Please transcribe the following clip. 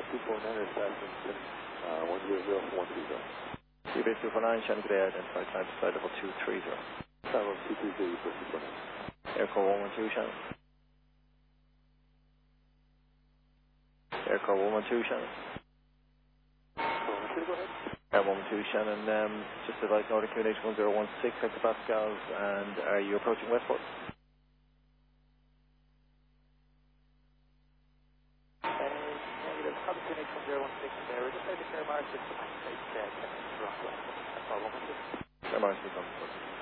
249 or Saskatoon, 100-130. Base 249, Shannon, good day, identified time to flight level 230. Level 230, for 249. Aircore 112, Shannon. Aircore 112, Shannon. 112, go ahead. Air 112, Shannon, just advise Northern QNH 1016 hectopascals, and are you approaching Westport? Negative, Southern QNH 1016 there. We're just out of Fairmar, 6 to 9, 10 minutes wrong. That's all, 112. Fairmar, 6 on.